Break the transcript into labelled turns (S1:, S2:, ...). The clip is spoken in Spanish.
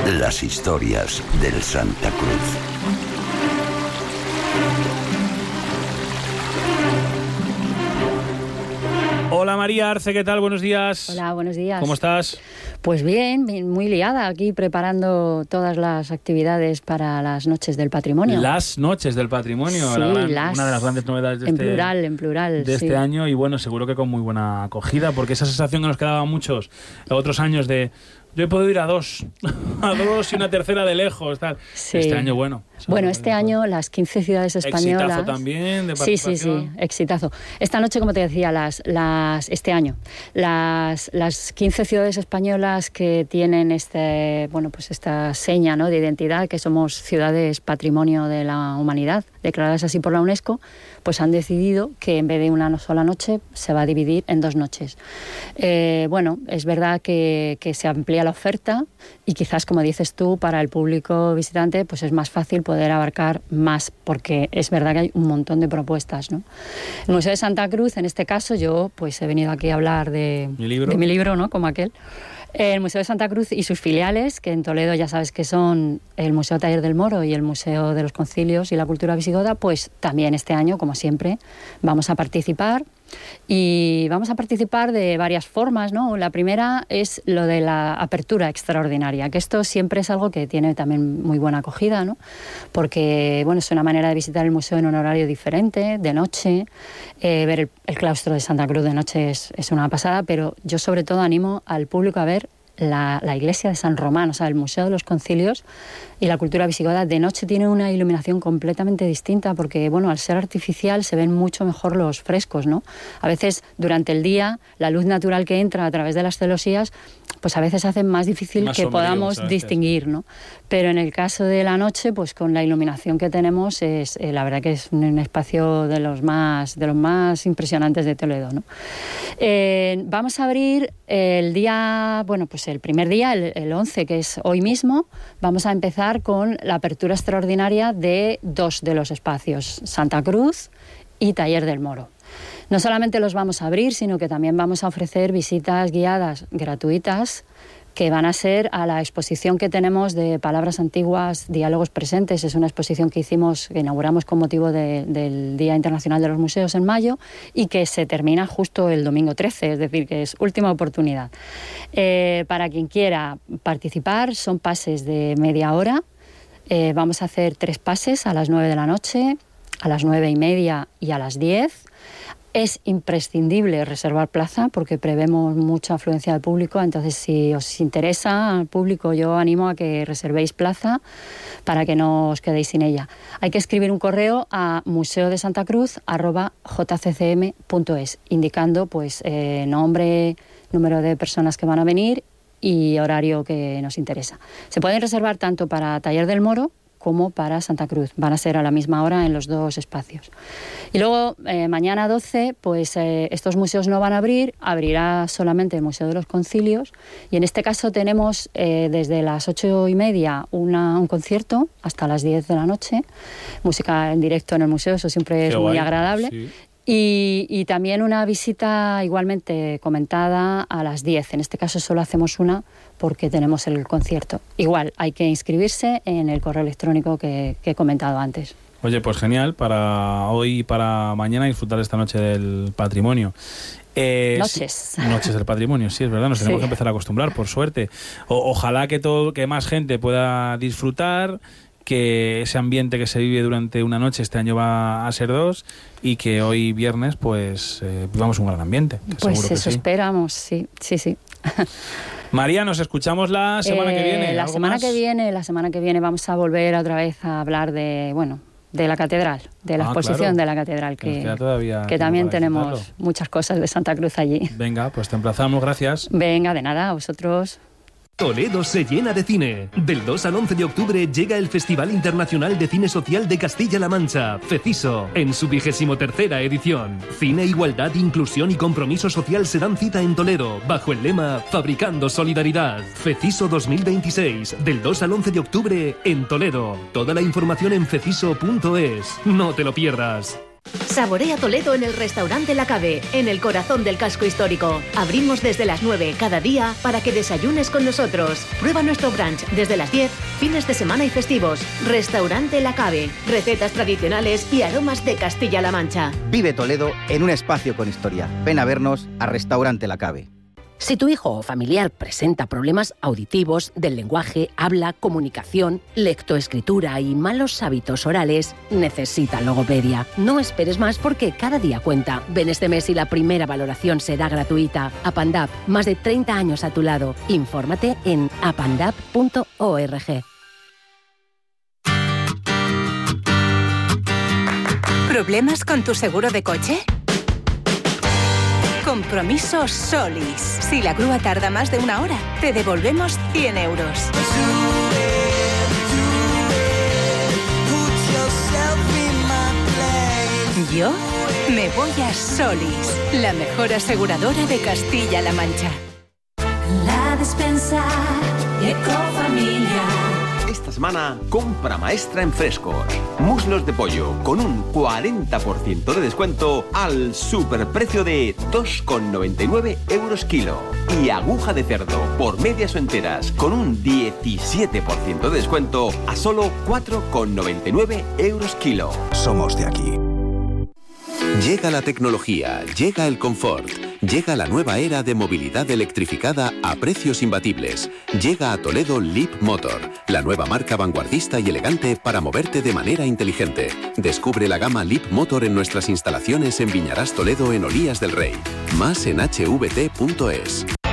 S1: Las historias del Santa Cruz.
S2: Hola María Arce, ¿qué tal? Buenos días.
S3: Hola, buenos días.
S2: ¿Cómo estás?
S3: Pues bien, muy liada aquí preparando todas las actividades para las Noches del Patrimonio.
S2: Las Noches del Patrimonio,
S3: sí,
S2: una de las grandes novedades de
S3: en plural,
S2: de este año, y bueno, seguro que con muy buena acogida, porque esa sensación que nos quedaba a muchos otros años de yo he podido ir a dos y una tercera de lejos, tal.
S3: Sí.
S2: Este año, bueno.
S3: Bueno, este año las 15 ciudades españolas...
S2: Exitazo también, de participación.
S3: Sí, exitazo. Esta noche, como te decía, este año, las 15 ciudades españolas que tienen esta seña, ¿no?, de identidad, que somos ciudades patrimonio de la humanidad, declaradas así por la UNESCO, pues han decidido que en vez de una sola noche se va a dividir en 2 noches. Es verdad que se amplía la oferta y quizás, como dices tú, para el público visitante pues es más fácil poder abarcar más, porque es verdad que hay un montón de propuestas, ¿no? El Museo de Santa Cruz, en este caso, yo pues he venido aquí a hablar de mi libro, ¿no?, como aquel. El Museo de Santa Cruz y sus filiales, que en Toledo ya sabes que son el Museo Taller del Moro y el Museo de los Concilios y la Cultura Visigoda, pues también este año, como siempre, vamos a participar. Y vamos a participar de varias formas, ¿no? La primera es lo de la apertura extraordinaria, que esto siempre es algo que tiene también muy buena acogida, ¿no? Porque, bueno, es una manera de visitar el museo en un horario diferente, de noche. Ver el claustro de Santa Cruz de noche es una pasada, pero yo sobre todo animo al público a ver la iglesia de San Román, o sea, el Museo de los Concilios y la Cultura Visigoda. De noche tiene una iluminación completamente distinta porque, bueno, al ser artificial se ven mucho mejor los frescos, ¿no? A veces durante el día la luz natural que entra a través de las celosías pues a veces hace más difícil que podamos distinguir, ¿no? Pero en el caso de la noche, pues con la iluminación que tenemos es la verdad que es un espacio de los más impresionantes de Toledo, ¿no? Vamos a abrir el día, el primer día, el 11, que es hoy mismo. Vamos a empezar con la apertura extraordinaria de 2 de los espacios, Santa Cruz y Taller del Moro. No solamente los vamos a abrir, sino que también vamos a ofrecer visitas guiadas gratuitas que van a ser a la exposición que tenemos de Palabras Antiguas, Diálogos Presentes. Es una exposición que inauguramos con motivo del Día Internacional de los Museos en mayo y que se termina justo el domingo 13, es decir, que es última oportunidad. Para quien quiera participar, son pases de media hora. Vamos a hacer 3 pases a las 9 de la noche, a las 9:30 y a las 10. Es imprescindible reservar plaza porque prevemos mucha afluencia del público, entonces si os interesa al público yo animo a que reservéis plaza para que no os quedéis sin ella. Hay que escribir un correo a museodesantacruz@jccm.es indicando nombre, número de personas que van a venir y horario que nos interesa. Se pueden reservar tanto para Taller del Moro como para Santa Cruz. Van a ser a la misma hora en los 2 espacios. Y luego, mañana 12, estos museos no van a abrir, abrirá solamente el Museo de los Concilios, y en este caso tenemos desde las 8:30 un concierto hasta las 10 de la noche, música en directo en el museo, eso siempre es muy agradable. Sí. Y también una visita igualmente comentada a las 10. En este caso solo hacemos una porque tenemos el concierto. Igual hay que inscribirse en el correo electrónico que he comentado antes.
S2: Oye, pues genial, para hoy y para mañana disfrutar esta noche del patrimonio.
S3: Noches
S2: del patrimonio, sí, es verdad, nos tenemos que empezar a acostumbrar, por suerte. Ojalá que más gente pueda disfrutar, que ese ambiente que se vive durante una noche, este año va a ser 2, y que hoy viernes vivamos un gran ambiente.
S3: Pues eso esperamos, sí.
S2: María, nos escuchamos la semana que viene.
S3: La semana que viene vamos a volver otra vez a hablar de la catedral, de la exposición de la catedral, que también tenemos muchas cosas de Santa Cruz allí.
S2: Venga, pues te emplazamos, gracias.
S3: Venga, de nada, a vosotros.
S4: Toledo se llena de cine. Del 2 al 11 de octubre llega el Festival Internacional de Cine Social de Castilla-La Mancha, FECISO, en su 23ª edición. Cine, igualdad, inclusión y compromiso social se dan cita en Toledo, bajo el lema Fabricando Solidaridad. FECISO 2026, del 2 al 11 de octubre en Toledo. Toda la información en feciso.es. No te lo pierdas.
S5: Saborea Toledo en el restaurante La Cave, en el corazón del casco histórico. Abrimos desde las 9 cada día para que desayunes con nosotros. Prueba nuestro brunch desde las 10, fines de semana y festivos. Restaurante La Cave, recetas tradicionales y aromas de Castilla-La Mancha.
S6: Vive Toledo en un espacio con historia. Ven a vernos a Restaurante La Cave.
S7: Si tu hijo o familiar presenta problemas auditivos, del lenguaje, habla, comunicación, lectoescritura y malos hábitos orales, necesita logopedia. No esperes más porque cada día cuenta. Ven este mes y la primera valoración será gratuita. Apandap, más de 30 años a tu lado. Infórmate en apandap.org.
S8: ¿Problemas con tu seguro de coche? Compromiso Solis. Si la grúa tarda más de 1 hora, te devolvemos 100 euros. Yo me voy a Solis, la mejor aseguradora de Castilla-La Mancha.
S9: La Despensa Ecofamilia.
S10: Esta semana, compra maestra en Frescos. Muslos de pollo con un 40% de descuento al superprecio de 2,99 euros kilo. Y aguja de cerdo por medias o enteras con un 17% de descuento a solo 4,99 euros kilo.
S1: Somos de aquí.
S11: Llega la tecnología, llega el confort, llega la nueva era de movilidad electrificada a precios imbatibles. Llega a Toledo Leap Motor, la nueva marca vanguardista y elegante para moverte de manera inteligente. Descubre la gama Leap Motor en nuestras instalaciones en Viñarás Toledo en Olías del Rey. Más en hvt.es.